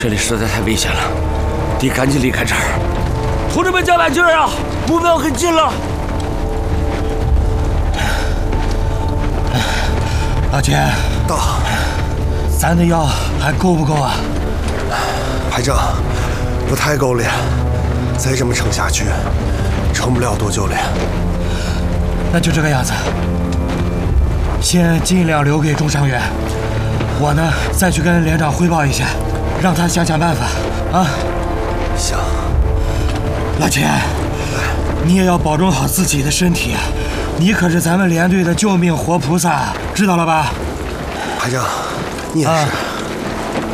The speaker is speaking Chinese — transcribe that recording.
这里实在太危险了，得赶紧离开这儿。同志们，加把劲儿啊！目标很近了。 老钱， 到， 咱的药还够不够啊？ 排长，不太够了，再这么撑下去，撑不了多久了。 那就这个样子，先尽量留给中伤员。我呢，再去跟连长汇报一下，让他想想办法啊。 行。 老钱，你也要保重好自己的身体，你可是咱们连队的救命活菩萨，知道了吧？ 排长，你也是。